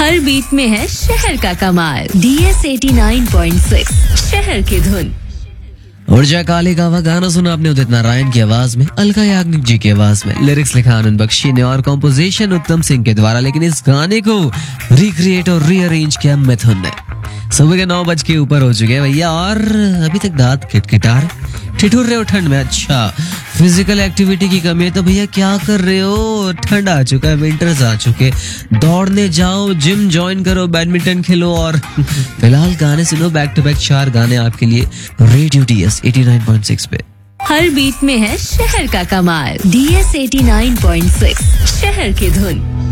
हर beat में है शहर का कमाल। DS 89.6 शहर की धुन। ऊर्जा काले का गाना सुना आपने उदित नारायण की आवाज में, अलका याग्निक जी की आवाज में। लिरिक्स लिखा आनंद बख्शी ने और कंपोजिशन उत्तम सिंह के द्वारा, लेकिन इस गाने को रिक्रिएट और रीअरेंज किया मिथुन ने। सुबह के 9 बज के ऊपर हो चुके हैं भैया और अभी तक दांत खिटखिटा रहे, ठिठुर रहे हो ठंड में। अच्छा, फिजिकल एक्टिविटी की कमी है तो भैया क्या कर रहे हो? ठंड आ चुका है, विंटर्स आ चुके, दौड़ने जाओ, जिम ज्वाइन करो, बैडमिंटन खेलो और फिलहाल गाने सुनो। बैक टू बैक 4 गाने आपके लिए रेडियो DS 89.6 पे। हर बीट में है शहर का कमाल। DS 89.6 शहर की धुन।